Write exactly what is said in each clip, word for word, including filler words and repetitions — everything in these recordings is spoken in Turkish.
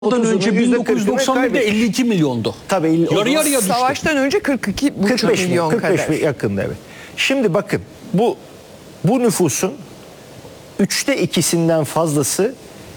Ondan önce bin dokuz yüz doksan birde elli iki milyondu. Tabii yarı yarıya düştü. Savaştan önce kırk iki buçuk milyon kırk beş kadar. yakında, evet. Şimdi bakın bu bu nüfusun üçte ikisinden fazlası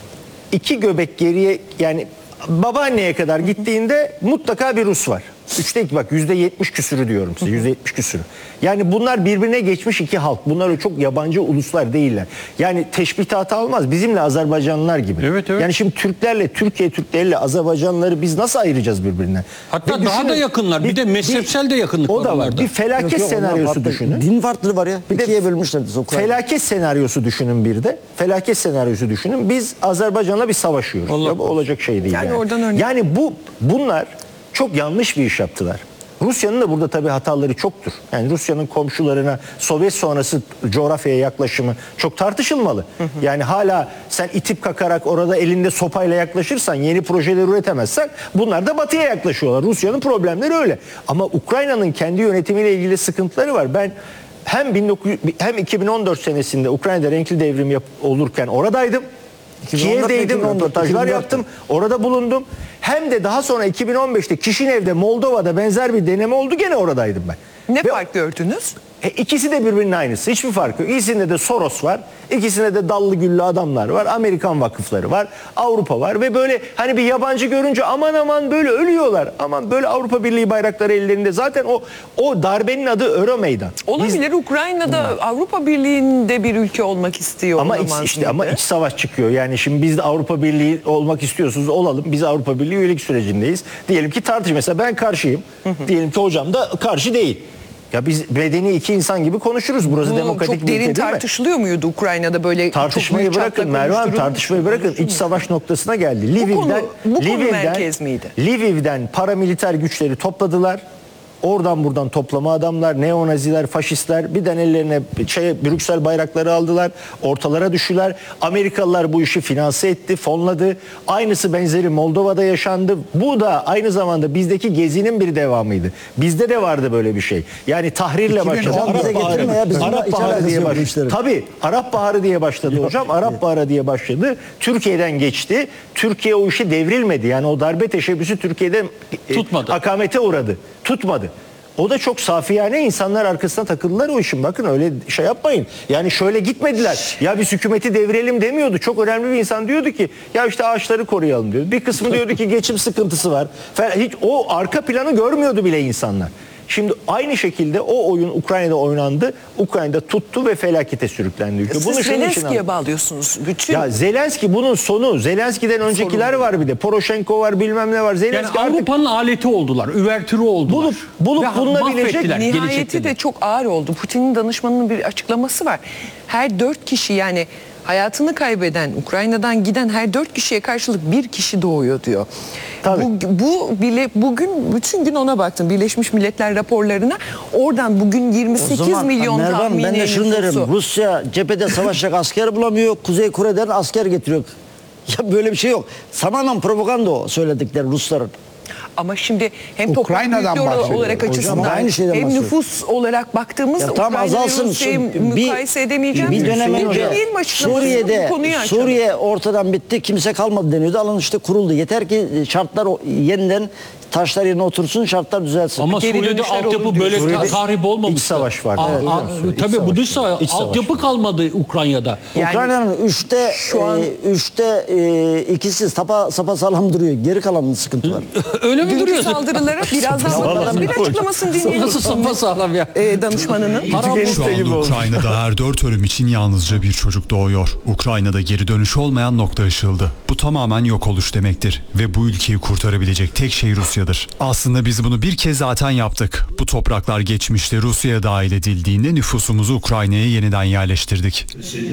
iki göbek geriye, yani babaanneye kadar gittiğinde mutlaka bir Rus var. Üçte iki, bak yüzde yetmiş küsürü diyorum size, yüzde yetmiş küsürü. Yani bunlar birbirine geçmiş iki halk. Bunlar öyle çok yabancı uluslar değiller. Yani teşbihte hata olmaz. Bizimle Azerbaycanlılar gibi. Evet, evet. Yani şimdi Türklerle, Türkiye Türkleriyle Azerbaycanlıları biz nasıl ayıracağız birbirinden? Hatta Ve daha düşünün, da yakınlar. Bir, de mezhepsel de yakınlık o var da var. onlarda. Bir felaket Yok, yok, senaryosu onlar farklı. düşünün. Din farklı var ya. Bir de İkiye bölmüşler. Felaket senaryosu düşünün bir de. Felaket senaryosu düşünün. Biz Azerbaycan'la bir savaşıyoruz. Allah Ya bu olacak şey değil. Yani Yani, oradan örnek- yani bu bunlar çok yanlış bir iş yaptılar. Rusya'nın da burada tabii hataları çoktur. Yani Rusya'nın komşularına Sovyet sonrası coğrafyaya yaklaşımı çok tartışılmalı. Hı hı. Yani hala sen itip kakarak orada elinde sopayla yaklaşırsan, yeni projeler üretemezsen, bunlar da batıya yaklaşıyorlar. Rusya'nın problemleri öyle. Ama Ukrayna'nın kendi yönetimiyle ilgili sıkıntıları var. Ben hem bin dokuz yüz hem iki bin on dört senesinde Ukrayna'da renkli devrim yap, olurken oradaydım. Kiev'deydim, röportajlar yaptım, orada bulundum. Hem de daha sonra iki bin on beşte Kişinev'de, Moldova'da benzer bir deneme oldu, gene oradaydım ben. Ne Ve fark gördünüz? E, ikisi de birbirinin aynısı. Hiçbir fark yok. İkisinde de Soros var. İkisinde de dallı güllü adamlar var. Amerikan vakıfları var. Avrupa var. Ve böyle hani bir yabancı görünce aman aman böyle ölüyorlar. Aman böyle Avrupa Birliği bayrakları ellerinde. Zaten o o darbenin adı Euromeydan. Olabilir. Biz, Ukrayna'da Avrupa Birliği'nde bir ülke olmak istiyor. ama iç, olamaz işte mıydı? ama iç savaş çıkıyor. Yani şimdi biz de Avrupa Birliği olmak istiyorsunuz, olalım. Biz Avrupa Birliği üyelik sürecindeyiz. Diyelim ki tartış. Mesela ben karşıyım. Diyelim ki hocam da karşı değil. Ya biz medeni iki insan gibi konuşuruz. Burası Bu demokratik çok bir ülke derin değil mi? tartışılıyor muydu Ukrayna'da böyle? Tartışmayı çok büyük bırakın çapta Merve Hanım, konuşturulmuş tartışmayı mu? bırakın. İç savaş noktasına geldi. Lviv'den, konu- bu konu Lviv'den, merkez miydi? Lviv'den paramiliter güçleri topladılar. Oradan buradan toplama adamlar, neonaziler, faşistler birden ellerine şey, Brüksel bayrakları aldılar. Ortalara düştüler. Amerikalılar bu işi finanse etti, fonladı. Aynısı benzeri Moldova'da yaşandı. Bu da aynı zamanda bizdeki gezinin bir devamıydı. Bizde de vardı böyle bir şey. Yani tahrirle başladı. on bize getirme ya, biz bununla Arap iç Baharı alakası diye yok bu başladı. işlerin. Tabii Arap Baharı diye başladı hocam. Arap Baharı diye başladı. Türkiye'den geçti. Türkiye o işi devrilmedi. Yani o darbe teşebbüsü Türkiye'de e, Tutmadı. akamete uğradı. Tutmadı. O da çok safiyane, insanlar arkasına takıldılar o işin. Bakın öyle şey yapmayın. Yani şöyle gitmediler. Ya biz hükümeti devirelim demiyordu. Çok önemli bir insan diyordu ki ya işte ağaçları koruyalım diyordu. Bir kısmı diyordu ki geçim sıkıntısı var. Hiç o arka planı görmüyordu bile insanlar. Şimdi aynı şekilde o oyun Ukrayna'da oynandı. Ukrayna'da tuttu ve felakete sürüklendi ülke. Siz Bunu şunun için Zelenski'ye anladım. bağlıyorsunuz. Bütün Ya Zelenski bunun sonu. Zelenski'den öncekiler Sorun. var bir de. Poroshenko var, bilmem ne var. Yani Zelenski artık Avrupa'nın aleti oldular. Üvertürü oldular. Bulup- bulup Ve bulunabilecek mahvettiler nihayeti gelecekte de çok ağır oldu. Putin'in danışmanının bir açıklaması var. Her dört kişi, yani hayatını kaybeden, Ukrayna'dan giden her dört kişiye karşılık bir kişi doğuyor diyor. Tabii. Bu, bu bile bugün bütün gün ona baktım, Birleşmiş Milletler raporlarına. Oradan bugün yirmi sekiz milyon Merve Hanım, tahmini ben de şunu derim. nüfusu. Rusya cephede savaşacak asker bulamıyor. Kuzey Kore'den asker getiriyor. Ya böyle bir şey yok. Tamamen propaganda o söyledikleri Rusların. Ama şimdi hem toprak Ukrayna'dan büyüklüğü bahsediyor olarak hocam. açısından Aynı şeyden hem bahsediyor. nüfus olarak baktığımızda Ya tam Ukrayna'yı azalsın. Rusya'yı Şu- bir- mukayese edemeyeceğim. Bir dönem Hüseyin önce Hocam, değil mi açıklamasında Suriye'de bu konuyu açalım. Suriye ortadan bitti, kimse kalmadı deniyordu. Alın işte kuruldu. Yeter ki şartlar o- yeniden taşlar yerine otursun, şartlar düzelsin. Ama Geri Suriye'de dönüşler altyapı olur böyle diyorsun. ta- tahrip olmamış. İç savaş vardı. Aa, Evet, aa, biliyorum. İç tabii bu savaş dış savaş. İç savaş. Altyapı kalmadı Ukrayna'da. Yani Ukrayna'nın üçte şu an- e, üçte e, ikisi sapa sapa sağlam duruyor. Geri kalanın sıkıntı var. Öyle mi Dünkü duruyorsun? saldırılara birazdan bakalım. Bir açıklamasını dinleyelim. Nasıl sapasağlam ya? Ee, danışmanının. Şu anda Ukrayna'da her dört ölüm için yalnızca bir çocuk doğuyor. Ukrayna'da geri dönüş olmayan nokta aşıldı. Bu tamamen yok oluş demektir. Ve bu ülkeyi kurtarabilecek tek şey Rusya'dır. Aslında biz bunu bir kez zaten yaptık. Bu topraklar geçmişte Rusya'ya dahil edildiğinde nüfusumuzu Ukrayna'ya yeniden yerleştirdik.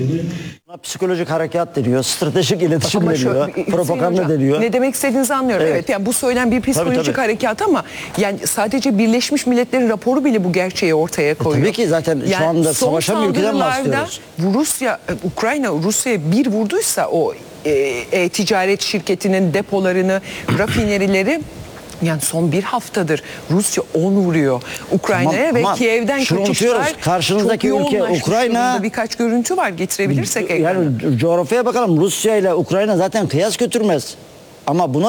Buna psikolojik harekat deniyor, stratejik iletişim Ama deniyor, şöyle- propaganda Hüseyin Hocam, deniyor. ne demek istediğinizi anlıyorum. Evet. Evet. Yani bu söylenen bir psikolojik tabii. harekat ama yani sadece Birleşmiş Milletler'in raporu bile bu gerçeği ortaya koyuyor. tabii ki zaten şu anda son savaşan bir ülkeden saldırılarda bahsediyoruz. bu Rusya, Ukrayna Rusya'ya bir vurduysa o e, e, ticaret şirketinin depolarını, rafinerileri, yani son bir haftadır Rusya on vuruyor Ukrayna'ya Tamam, ve ama Kiev'den şunu kaçışlar unutuyoruz. Karşınızdaki çok ülke yoğunlaşmış Ukrayna. durumda. Birkaç görüntü var, getirebilirsek ekrana. Yani coğrafyaya bakalım. Rusya ile Ukrayna zaten kıyas götürmez. Ama buna